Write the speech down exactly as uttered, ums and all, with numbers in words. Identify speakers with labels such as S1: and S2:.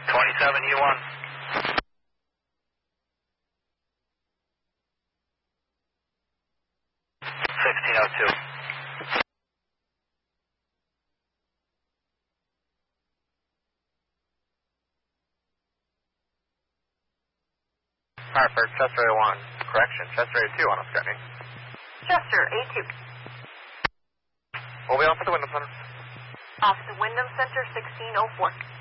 S1: twenty-seven U one. sixteen oh two.
S2: Hartford, Chester A one. Correction, Chester A two on a screening.
S3: Chester A two.
S2: We'll be off at the Wyndham Center.
S3: Off the Wyndham Center, sixteen oh four.